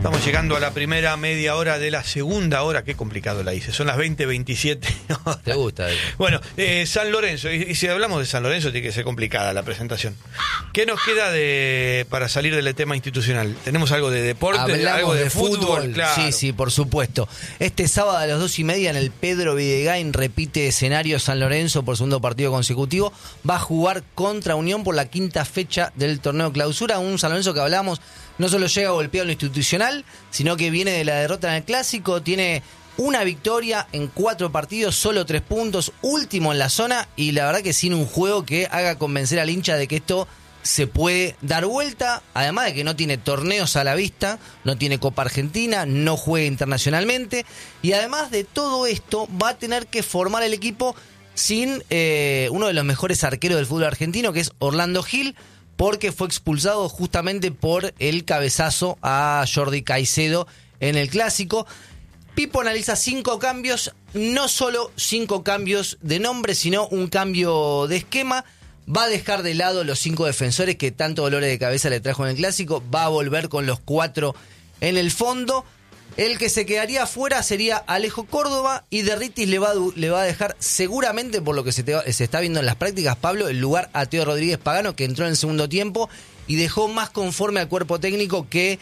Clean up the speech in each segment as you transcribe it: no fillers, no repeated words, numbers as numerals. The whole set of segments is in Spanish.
Estamos llegando a la primera media hora de la segunda hora. Qué complicado la hice. Son las 20:27. ¿Te gusta? Bueno, San Lorenzo. Y si hablamos de San Lorenzo, tiene que ser complicada la presentación. ¿Qué nos queda para salir del tema institucional? ¿Tenemos algo de deporte? Hablamos ¿Algo de fútbol? Claro. Sí, por supuesto. Este sábado a las 2:30 en el Pedro Videgain repite escenario San Lorenzo por segundo partido consecutivo. Va a jugar contra Unión por la quinta fecha del torneo clausura. Un San Lorenzo que hablamos no solo llega golpeado en lo institucional, sino que viene de la derrota en el Clásico, tiene una victoria en 4 partidos, solo 3 puntos, último en la zona, y la verdad que sin un juego que haga convencer al hincha de que esto se puede dar vuelta, además de que no tiene torneos a la vista, no tiene Copa Argentina, no juega internacionalmente, y además de todo esto va a tener que formar el equipo sin uno de los mejores arqueros del fútbol argentino, que es Orlando Gil, porque fue expulsado justamente por el cabezazo a Jordi Caicedo en el Clásico. Pipo analiza 5 cambios, no solo 5 cambios de nombre, sino un cambio de esquema. Va a dejar de lado los 5 defensores que tanto dolores de cabeza le trajo en el Clásico. Va a volver con los 4 en el fondo. El que se quedaría afuera sería Alejo Córdoba, y Derritis le va a dejar seguramente, por lo que se está viendo en las prácticas, Pablo, el lugar a Teo Rodríguez Pagano, que entró en el segundo tiempo y dejó más conforme al cuerpo técnico que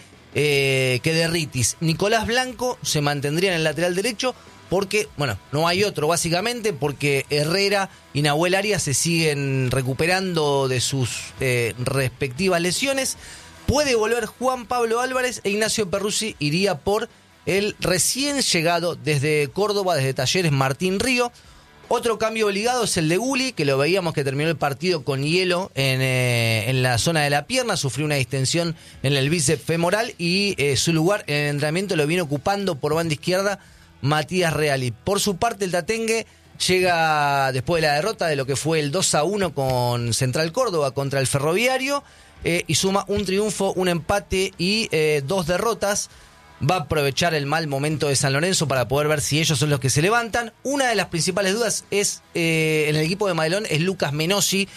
Derritis. Nicolás Blanco se mantendría en el lateral derecho porque, bueno, no hay otro básicamente, porque Herrera y Nahuel Arias se siguen recuperando de sus respectivas lesiones. Puede volver Juan Pablo Álvarez, e Ignacio Perruzzi iría por el recién llegado desde Córdoba, desde Talleres, Martín Río. Otro cambio obligado es el de Gulli, que lo veíamos que terminó el partido con hielo en la zona de la pierna, sufrió una distensión en el bíceps femoral y su lugar en el entrenamiento lo viene ocupando por banda izquierda Matías Reali. Por su parte, el Tatengue llega después de la derrota de lo que fue el 2-1 con Central Córdoba contra el Ferroviario, y suma un triunfo, un empate y 2 derrotas. Va a aprovechar el mal momento de San Lorenzo para poder ver si ellos son los que se levantan. Una de las principales dudas es en el equipo de Madelón es Lucas Menossi,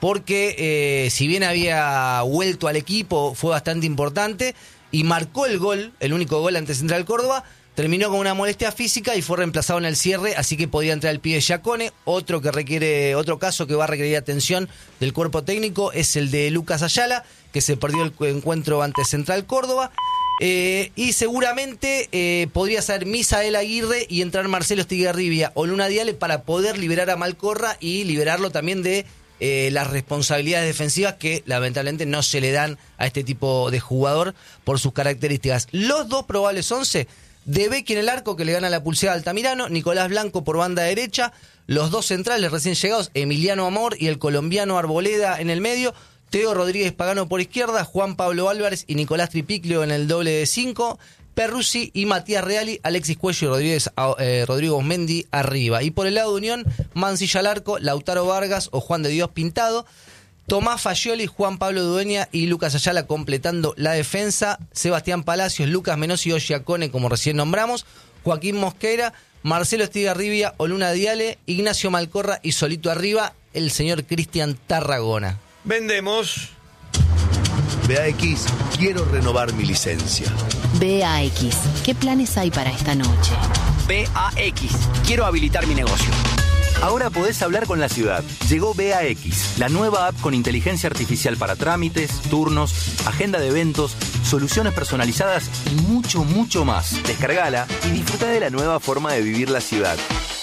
porque si bien había vuelto al equipo, fue bastante importante y marcó el gol, el único gol ante Central Córdoba. Terminó con una molestia física y fue reemplazado en el cierre, así que podía entrar el pibe Giacone. Otro caso que va a requerir atención del cuerpo técnico es el de Lucas Ayala, que se perdió el encuentro ante Central Córdoba. Y seguramente podría ser Misael Aguirre y entrar Marcelo Estigarribia o Luna Diale para poder liberar a Malcorra y liberarlo también de las responsabilidades defensivas que lamentablemente no se le dan a este tipo de jugador por sus características. Los 2 probables 11: De Becchi en el arco, que le gana la pulsera a Altamirano, Nicolás Blanco por banda derecha, los 2 centrales recién llegados, Emiliano Amor y el colombiano Arboleda en el medio, Teo Rodríguez Pagano por izquierda, Juan Pablo Álvarez y Nicolás Tripiclio en el doble de 5, Perruzzi y Matías Reali, Alexis Cuello y Rodrigo Osmendi arriba. Y por el lado de Unión, Mancilla al arco, Lautaro Vargas o Juan de Dios Pintado, Tomás Fagioli, Juan Pablo Dueña y Lucas Ayala completando la defensa, Sebastián Palacios, Lucas Menossi y Giacone, como recién nombramos, Joaquín Mosquera, Marcelo Estigarribia, Oluna Diale, Ignacio Malcorra y solito arriba el señor Cristian Tarragona. Vendemos. BAX, quiero renovar mi licencia. BAX, ¿qué planes hay para esta noche? BAX, quiero habilitar mi negocio. Ahora podés hablar con la ciudad. Llegó BAX, la nueva app con inteligencia artificial para trámites, turnos, agenda de eventos, soluciones personalizadas y mucho, mucho más. Descargala y disfruta de la nueva forma de vivir la ciudad.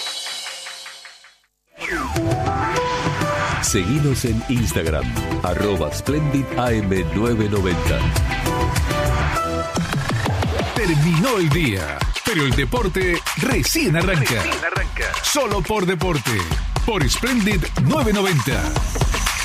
Seguinos en Instagram, @SplendidAM990. Terminó el día, pero el deporte recién arranca. Solo por Deporte, por Splendid 990.